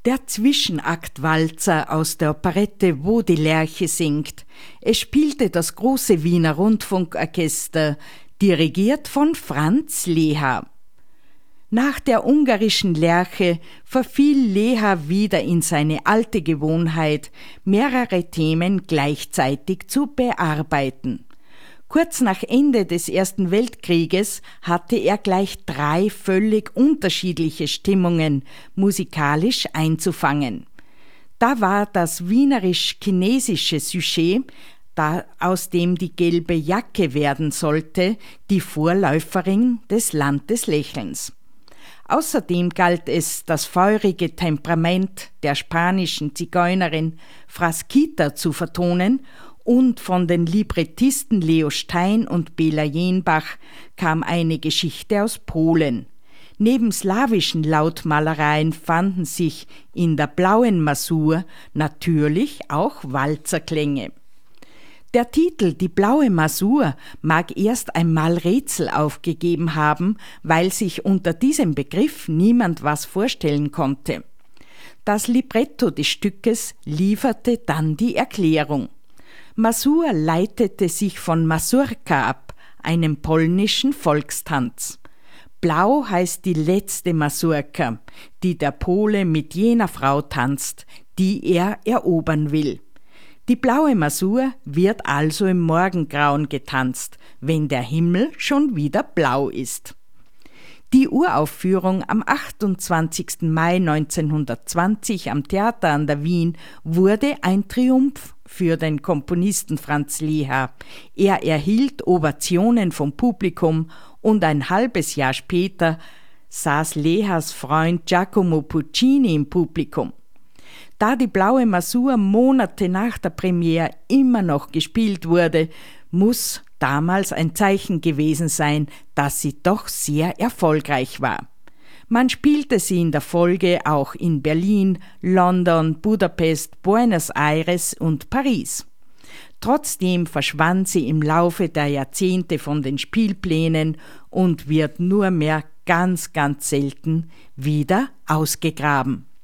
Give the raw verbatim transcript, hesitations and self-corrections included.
Der Zwischenaktwalzer aus der Operette Wo die Lerche singt. Es spielte das große Wiener Rundfunkorchester, dirigiert von Franz Leha. Nach der ungarischen Lerche verfiel Leha wieder in seine alte Gewohnheit, mehrere Themen gleichzeitig zu bearbeiten. Kurz nach Ende des Ersten Weltkrieges hatte er gleich drei völlig unterschiedliche Stimmungen musikalisch einzufangen. Da war das wienerisch-chinesische Sujet, da aus dem die gelbe Jacke werden sollte, die Vorläuferin des Land des Lächelns. Außerdem galt es, das feurige Temperament der spanischen Zigeunerin Frasquita zu vertonen, und von den Librettisten Leo Stein und Bela Jenbach kam eine Geschichte aus Polen. Neben slawischen Lautmalereien fanden sich in der blauen Masur natürlich auch Walzerklänge. Der Titel »Die blaue Masur« mag erst einmal Rätsel aufgegeben haben, weil sich unter diesem Begriff niemand was vorstellen konnte. Das Libretto des Stückes lieferte dann die Erklärung. Masur leitete sich von Mazurka ab, einem polnischen Volkstanz. Blau heißt die letzte Mazurka, die der Pole mit jener Frau tanzt, die er erobern will. Die blaue Masur wird also im Morgengrauen getanzt, wenn der Himmel schon wieder blau ist. Die Uraufführung am achtundzwanzigsten Mai neunzehnhundertzwanzig am Theater an der Wien wurde ein Triumph für den Komponisten Franz Leha. Er erhielt Ovationen vom Publikum und ein halbes Jahr später saß Lehas Freund Giacomo Puccini im Publikum. Da die blaue Masur Monate nach der Premiere immer noch gespielt wurde, muss damals ein Zeichen gewesen sein, dass sie doch sehr erfolgreich war. Man spielte sie in der Folge auch in Berlin, London, Budapest, Buenos Aires und Paris. Trotzdem verschwand sie im Laufe der Jahrzehnte von den Spielplänen und wird nur mehr ganz, ganz selten wieder ausgegraben.